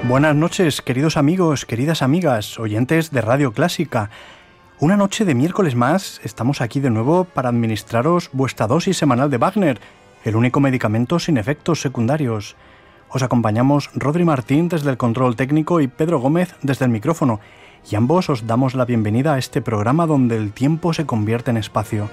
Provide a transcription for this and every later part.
Buenas noches, queridos amigos, queridas amigas, oyentes de Radio Clásica. Una noche de miércoles más, estamos aquí de nuevo para administraros vuestra dosis semanal de Wagner, el único medicamento sin efectos secundarios. Os acompañamos Rodri Martín desde el control técnico y Pedro Gómez desde el micrófono, y ambos os damos la bienvenida a este programa donde el tiempo se convierte en espacio.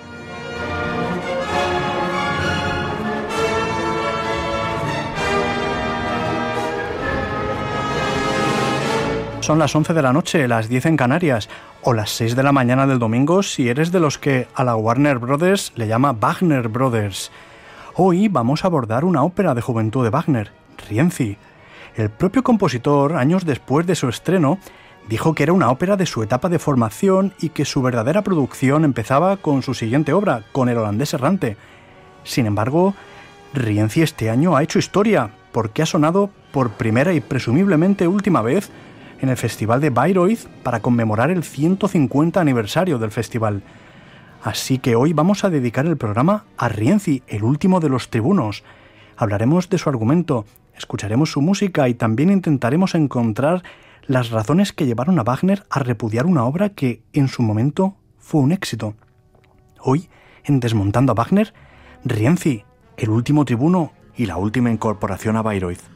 Son las 11 de la noche, las 10 en Canarias, o las 6 de la mañana del domingo si eres de los que a la Warner Brothers le llama Wagner Brothers. Hoy vamos a abordar una ópera de juventud de Wagner, Rienzi. El propio compositor, años después de su estreno, dijo que era una ópera de su etapa de formación y que su verdadera producción empezaba con su siguiente obra, con El holandés errante. Sin embargo, Rienzi este año ha hecho historia, porque ha sonado por primera y presumiblemente última vez en el Festival de Bayreuth para conmemorar el 150 aniversario del festival. Así que hoy vamos a dedicar el programa a Rienzi, el último de los tribunos. Hablaremos de su argumento, escucharemos su música y también intentaremos encontrar las razones que llevaron a Wagner a repudiar una obra que en su momento fue un éxito. Hoy, en Desmontando a Wagner, Rienzi, el último tribuno y la última incorporación a Bayreuth.